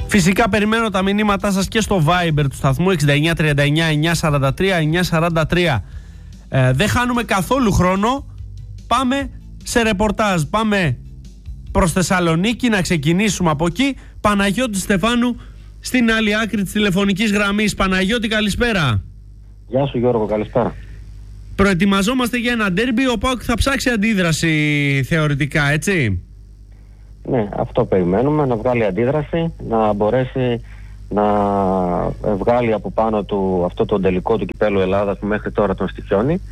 Φυσικά περιμένω τα μηνύματά σας και στο Viber του σταθμού 6939-943-943. Δεν χάνουμε καθόλου χρόνο. Πάμε σε ρεπορτάζ. Πάμε προς Θεσσαλονίκη, να ξεκινήσουμε από εκεί. Παναγιώτη Στεφάνου στην άλλη άκρη της τηλεφωνικής γραμμής. Παναγιώτη, καλησπέρα. Γεια σου Γιώργο, καλησπέρα. Προετοιμαζόμαστε για ένα ντέρμπι. Ο ΠΑΟΚ θα ψάξει αντίδραση θεωρητικά, έτσι? Ναι, αυτό περιμένουμε, να βγάλει αντίδραση, να μπορέσει να βγάλει από πάνω του αυτό το τελικό του κυπέλλου Ελλάδας που μέχρι τώρα τον στοιχιώνει.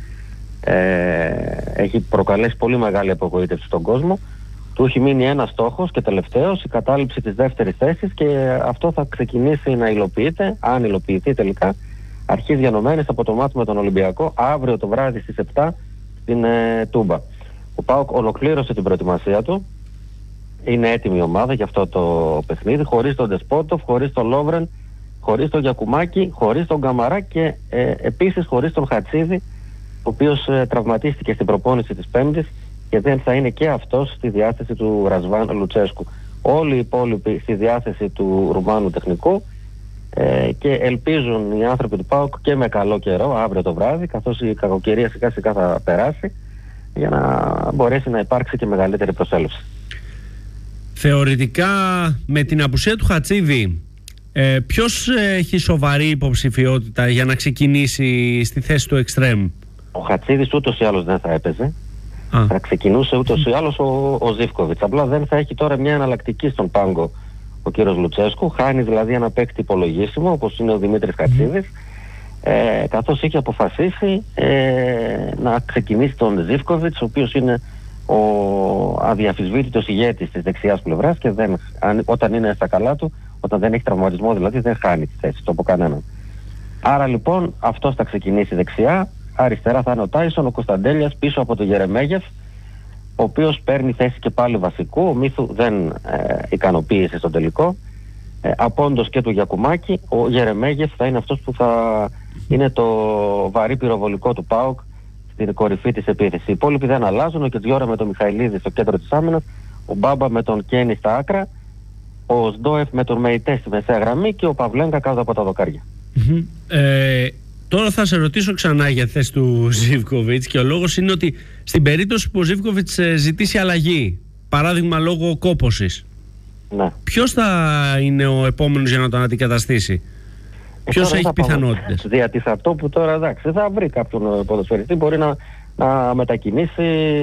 Έχει προκαλέσει πολύ μεγάλη απογοήτευση στον κόσμο. Του έχει μείνει ένας στόχος και τελευταίος, η κατάληψη της δεύτερης θέσης, και αυτό θα ξεκινήσει να υλοποιείται, αν υλοποιηθεί τελικά, αρχής διανομένης από το μάτι με τον Ολυμπιακό αύριο το βράδυ στις 7 στην Τούμπα. Ο ΠΑΟΚ ολοκλήρωσε την προετοιμασία του. Είναι έτοιμη η ομάδα για αυτό το παιχνίδι, χωρίς τον Ντεσπότοφ, χωρίς τον Λόβρεν, χωρίς τον Γιακουμάκη, χωρίς τον Καμαρά και επίσης χωρίς τον Χατσίδη, ο οποίος τραυματίστηκε στην προπόνηση της Πέμπτης και δεν θα είναι και αυτός στη διάθεση του Ρασβάν Λουτσέσκου. Όλοι οι υπόλοιποι στη διάθεση του Ρουμάνου τεχνικού, και ελπίζουν οι άνθρωποι του ΠΑΟΚ και με καλό καιρό αύριο το βράδυ, καθώς η κακοκαιρία σιγά σιγά θα περάσει, για να μπορέσει να υπάρξει και μεγαλύτερη προσέλευση. Θεωρητικά με την απουσία του Χατσίδη, ποιος έχει σοβαρή υποψηφιότητα για να ξεκινήσει στη θέση του εξτρέμ? Ο Χατσίδης ούτως ή άλλως δεν θα έπαιζε. Θα ξεκινούσε ούτως ή άλλως ο Ζίβκοβιτς. Απλά δεν θα έχει τώρα μια εναλλακτική στον πάγκο ο κύριος Λουτσέσκου. Χάνει δηλαδή ένα παίκτη υπολογίσιμο όπως είναι ο Δημήτρης Χατσίδης, καθώς είχε αποφασίσει να ξεκινήσει τον Ζίβκοβιτς, ο οποίος είναι ο αδιαφυσβήτητος ηγέτης της δεξιάς πλευράς και όταν είναι στα καλά του, όταν δεν έχει τραυματισμό δηλαδή, δεν χάνει τη θέση του από κανέναν. Άρα λοιπόν αυτός θα ξεκινήσει δεξιά. Αριστερά θα είναι ο Τάισον, ο Κωνσταντέλιας πίσω από τον Γερεμέγεφ, ο οποίος παίρνει θέση και πάλι βασικού. Ο Μίθου δεν ικανοποίησε στο τελικό. Απόντος και του Γιακουμάκη, ο Γερεμέγεφ θα είναι αυτός που θα είναι το βαρύ πυροβολικό του ΠΑΟΚ στην κορυφή της επίθεσης. Οι υπόλοιποι δεν αλλάζουν. Ο Κετζιόρα με τον Μιχαηλίδη στο κέντρο της άμυνας, ο Μπάμπα με τον Κένι στα άκρα, ο Σντόεφ με τον Μεϊτέ στη μεσαία γραμμή και ο Παυλένκα κάτω από τα δοκάρια. Τώρα θα σε ρωτήσω ξανά για τη θέση του Ζίβκοβιτς, και ο λόγος είναι ότι στην περίπτωση που ο Ζίβκοβιτς ζητήσει αλλαγή, παράδειγμα λόγω κόπωσης, ναι, ποιος θα είναι ο επόμενος για να τον αντικαταστήσει? Ποιος έχει πιθανότητες? Δια της αυτό που τώρα εντάξει θα βρει κάποιον ποδοσφαιριστή, μπορεί να μετακινήσει,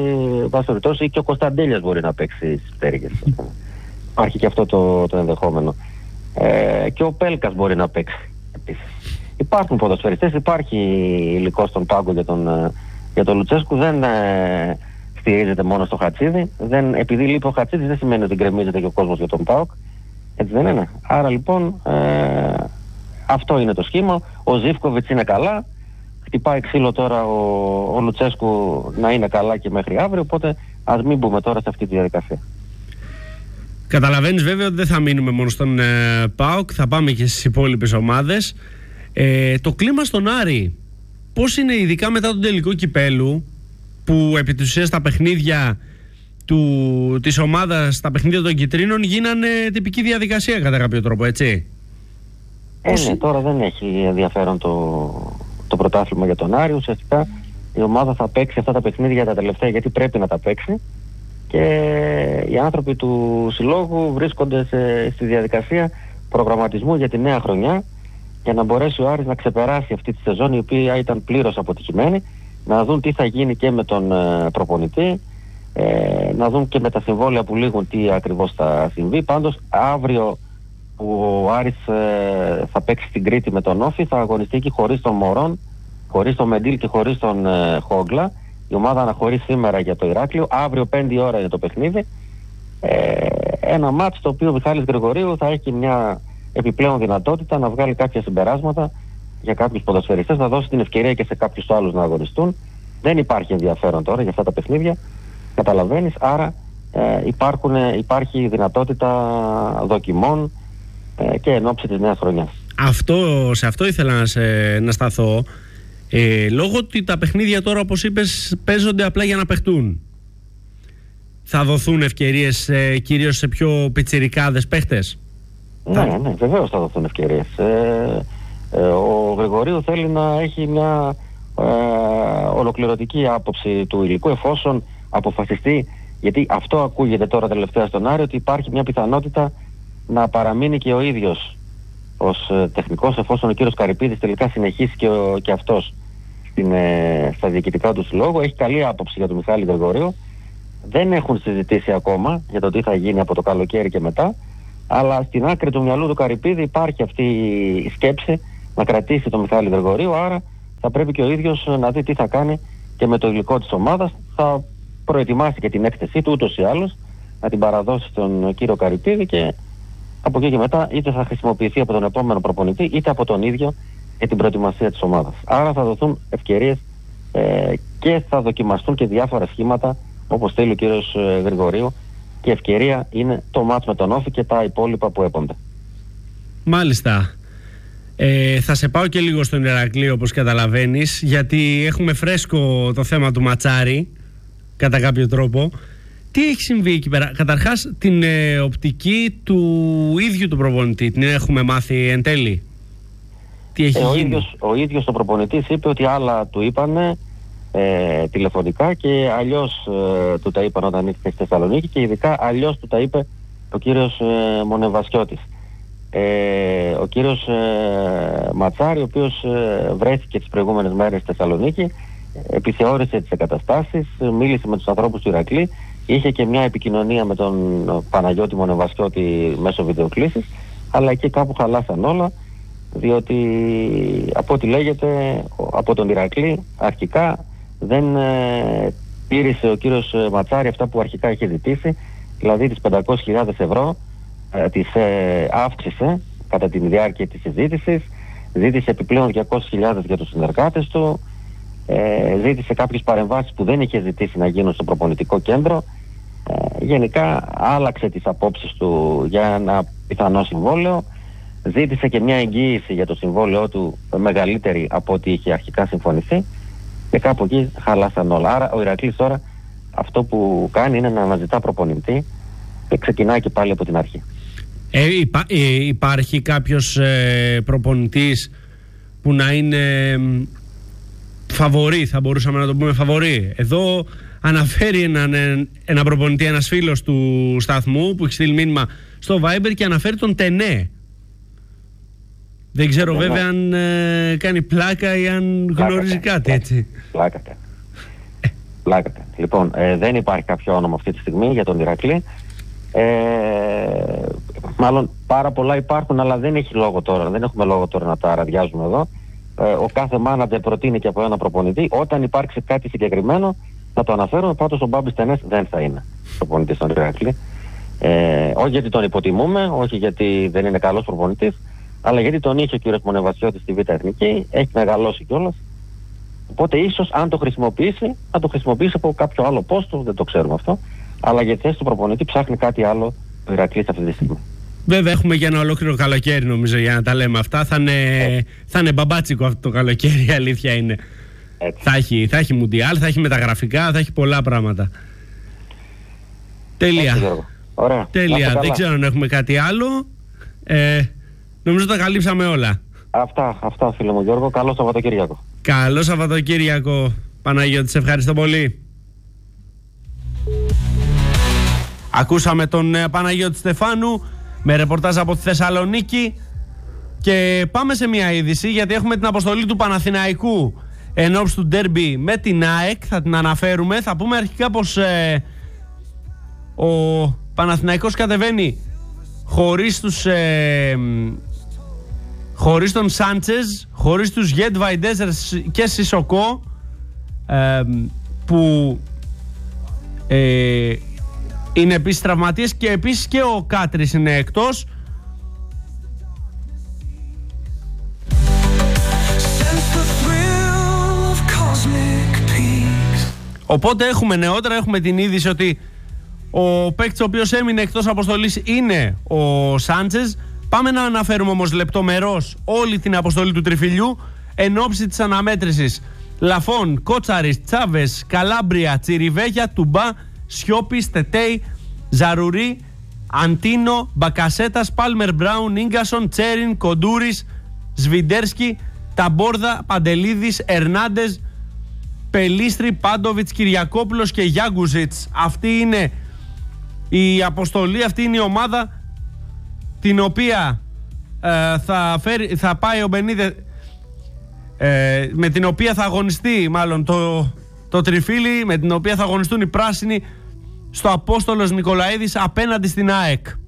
ή και ο Κωνσταντέλιας μπορεί να παίξει στις πτέρυγες. Υπάρχει και αυτό το ενδεχόμενο. Και ο Πέλκας μπορεί να παίξει επίσης. Υπάρχουν ποδοσφαιριστές, υπάρχει υλικό στον πάγκο για τον Λουτσέσκου. Δεν στηρίζεται μόνο στο Χατσίδη. Επειδή λείπει ο Χατσίδης δεν σημαίνει ότι γκρεμίζεται και ο κόσμος για τον ΠΑΟΚ. Έτσι δεν είναι? Άρα λοιπόν αυτό είναι το σχήμα. Ο Ζίβκοβιτς είναι καλά. Χτυπάει ξύλο τώρα ο Λουτσέσκου να είναι καλά και μέχρι αύριο. Οπότε ας μην μπούμε τώρα σε αυτή τη διαδικασία. Καταλαβαίνεις βέβαια ότι δεν θα μείνουμε μόνο στον ΠΑΟΚ, θα πάμε και στις υπόλοιπες ομάδες. Το κλίμα στον Άρη πώς είναι, ειδικά μετά τον τελικό κυπέλου, που επί της ουσίας τα παιχνίδια της ομάδας, τα παιχνίδια των κιτρίνων γίνανε τυπική διαδικασία κατά κάποιο τρόπο, έτσι? Ναι, τώρα δεν έχει ενδιαφέρον το πρωτάθλημα για τον Άρη. Ουσιαστικά η ομάδα θα παίξει αυτά τα παιχνίδια τα τελευταία γιατί πρέπει να τα παίξει, και οι άνθρωποι του συλλόγου βρίσκονται στη διαδικασία προγραμματισμού για τη νέα χρονιά, για να μπορέσει ο Άρης να ξεπεράσει αυτή τη σεζόν, η οποία ήταν πλήρως αποτυχημένη, να δουν τι θα γίνει και με τον προπονητή, να δουν και με τα συμβόλαια που λήγουν τι ακριβώς θα συμβεί. Πάντως αύριο που ο Άρης θα παίξει στην Κρήτη με τον Όφη, θα αγωνιστεί εκεί χωρίς τον Μωρόν, χωρίς τον Μεντήλ και χωρίς τον Χόγκλα. Η ομάδα αναχωρεί σήμερα για το Ηράκλειο. Αύριο 5 ώρα είναι το παιχνίδι. Ένα μάτς το οποίο ο Μιχάλης Γρηγορίου θα έχει μια επιπλέον δυνατότητα να βγάλει κάποια συμπεράσματα για κάποιους ποδοσφαιριστές, να δώσει την ευκαιρία και σε κάποιους άλλους να αγωνιστούν. Δεν υπάρχει ενδιαφέρον τώρα για αυτά τα παιχνίδια, καταλαβαίνεις, άρα υπάρχει δυνατότητα δοκιμών και εν ώψη της νέας χρονιάς. Σε αυτό ήθελα να σταθώ. Λόγω ότι τα παιχνίδια τώρα, όπως είπες, παίζονται απλά για να παιχτούν, θα δοθούν ευκαιρίες κυρίως σε πιο πιτσιρικάδες παίχτες? Ναι, βεβαίως θα δοθούν ευκαιρίες. Ο Γρηγορίου θέλει να έχει μια ολοκληρωτική άποψη του υλικού, εφόσον αποφασιστεί, γιατί αυτό ακούγεται τώρα τελευταία στον Άρη, ότι υπάρχει μια πιθανότητα να παραμείνει και ο ίδιος ως τεχνικός, εφόσον ο κύριος Καρυπίδης τελικά συνεχίσει και αυτός στα διοικητικά του συλλόγου. Έχει καλή άποψη για τον Μιχάλη Γρηγορίου. Δεν έχουν συζητήσει ακόμα για το τι θα γίνει από το καλοκαίρι και μετά, αλλά στην άκρη του μυαλού του Καρυπίδη υπάρχει αυτή η σκέψη να κρατήσει τον Μιχάλη Γρηγορίου, άρα θα πρέπει και ο ίδιος να δει τι θα κάνει και με το υλικό της ομάδας. Θα προετοιμάσει και την έκθεσή του ούτως ή άλλως, να την παραδώσει στον κύριο Καρυπίδη και από εκεί και μετά είτε θα χρησιμοποιηθεί από τον επόμενο προπονητή είτε από τον ίδιο για την προετοιμασία της ομάδας. Άρα θα δοθούν ευκαιρίες και θα δοκιμαστούν και διάφορα σχήματα όπως θέλει ο κύριος Γρηγορίου, και ευκαιρία είναι το μάτς με τον Όφη και τα υπόλοιπα που έπονται. Μάλιστα. Θα σε πάω και λίγο στον Ηρακλή, όπως καταλαβαίνεις, γιατί έχουμε φρέσκο το θέμα του Ματσάρη κατά κάποιο τρόπο. Τι έχει συμβεί εκεί πέρα? Καταρχάς την οπτική του ίδιου του προπονητή την έχουμε μάθει εν τέλει? Τι έχει γίνει? Ο ίδιος ο προπονητής είπε ότι άλλα του είπανε τηλεφωνικά και αλλιώς του τα είπαν όταν ήρθε στη Θεσσαλονίκη, και ειδικά αλλιώς του τα είπε ο κύριος Μονεβασιώτης. Ο κύριος Ματσάρη, ο οποίος βρέθηκε τις προηγούμενες μέρες στη Θεσσαλονίκη, επιθεώρησε τις εγκαταστάσεις, μίλησε με τους ανθρώπους του Ηρακλή, είχε και μια επικοινωνία με τον Παναγιώτη Μονεβασιώτη μέσω βιντεοκλήσης, αλλά εκεί κάπου χαλάσαν όλα, διότι από ό,τι λέγεται από τον Ηρακλή αρχικά δεν τήρησε ο κύριος Ματσάρη αυτά που αρχικά είχε ζητήσει, δηλαδή τις 500.000 ευρώ τις αύξησε κατά τη διάρκεια της συζήτησης, ζήτησε επιπλέον 200.000 για τους συνεργάτες του, ζήτησε κάποιες παρεμβάσεις που δεν είχε ζητήσει να γίνουν στο προπονητικό κέντρο. Γενικά άλλαξε τις απόψεις του για ένα πιθανό συμβόλαιο, ζήτησε και μια εγγύηση για το συμβόλαιό του μεγαλύτερη από ό,τι είχε αρχικά συμφωνηθεί, και κάπου εκεί χαλάσαν όλα. Άρα ο Ηρακλής τώρα αυτό που κάνει είναι να αναζητά προπονητή και ξεκινάει και πάλι από την αρχή. Υπάρχει κάποιος προπονητής που να είναι φαβορί, θα μπορούσαμε να το πούμε φαβορί? Εδώ αναφέρει ένα προπονητή ένας φίλος του σταθμού που έχει στείλει μήνυμα στο Viber και αναφέρει τον Τενέ. Δεν ξέρω βέβαια αν κάνει πλάκα ή αν γνωρίζει κάτι έτσι. Πλάκα. Λοιπόν, δεν υπάρχει κάποιο όνομα αυτή τη στιγμή για τον Ηρακλή. Μάλλον πάρα πολλά υπάρχουν, αλλά δεν έχει λόγο τώρα. Δεν έχουμε λόγο τώρα να τα αραδιάζουμε εδώ. Ο κάθε μάνατζερ προτείνει και από ένα προπονητή. Όταν υπάρξει κάτι συγκεκριμένο θα το αναφέρουμε. Πάντως ο Μπάμπης Τενές δεν θα είναι προπονητής στον Ηρακλή. Όχι γιατί τον υποτιμούμε, όχι γιατί δεν είναι καλός προπονητής, αλλά γιατί τον είχε ο κύριος Μονεβασιώτης στη Β' Εθνική, έχει μεγαλώσει κιόλας. Οπότε ίσως αν το χρησιμοποιήσει, θα το χρησιμοποιήσει από κάποιο άλλο πόστο, δεν το ξέρουμε αυτό. Αλλά για τη θέση του προπονητή ψάχνει κάτι άλλο ο Ηρακλής αυτή τη στιγμή. Βέβαια έχουμε για ένα ολόκληρο καλοκαίρι νομίζω για να τα λέμε αυτά. Θα είναι μπαμπάτσικο αυτό το καλοκαίρι, η αλήθεια είναι. Θα έχει μουντιάλ, θα έχει μεταγραφικά, θα έχει πολλά πράγματα. Τέλεια. Ωραία. Τέλεια. Δεν ξέρω αν έχουμε κάτι άλλο. Νομίζω τα καλύψαμε όλα. Αυτά φίλε μου Γιώργο. Καλό Σαββατοκύριακο. Καλό Σαββατοκύριακο, Παναγιώτη, σε ευχαριστώ πολύ. Ακούσαμε τον Παναγιώτη Στεφάνου με ρεπορτάζ από τη Θεσσαλονίκη και πάμε σε μια είδηση, γιατί έχουμε την αποστολή του Παναθηναϊκού ενόψει του ντέρμπι με την ΑΕΚ. Θα την αναφέρουμε. Θα πούμε αρχικά πως ο Παναθηναϊκός κατεβαίνει χωρίς τον Σάντσεζ, χωρίς τους Γετ Βαϊντέζερ και Σισοκό, που είναι επίσης τραυματίες, και επίσης και ο Κάτρης είναι εκτός. Οπότε έχουμε νεότερα, έχουμε την είδηση ότι ο παίκτης ο οποίος έμεινε εκτός αποστολής είναι ο Σάντσεζ. Πάμε να αναφέρουμε όμως λεπτομερώς όλη την αποστολή του τριφυλιού εν ώψη της αναμέτρησης Λαφών, Κότσαρης, Τσάβες, Καλάμπρια, Τσιριβέγια, Τουμπά, Σιώπης, Τετέι, Ζαρουρί, Αντίνο, Μπακασέτας, Πάλμερ Μπράουν, Ίγκασον, Τσέριν, Κοντούρης, Σβιντέρσκι, Ταμπόρδα, Παντελίδης, Ερνάντες, Πελίστρη, Πάντοβιτς, Κυριακόπουλος και Γιάγκουζιτς. Αυτή είναι η αποστολή, αυτή είναι η ομάδα την οποία θα πάει ο Μπενίδε, με την οποία θα αγωνιστεί μάλλον το τριφύλι, με την οποία θα αγωνιστούν οι πράσινοι στο Απόστολος Νικολαίδης απέναντι στην ΑΕΚ.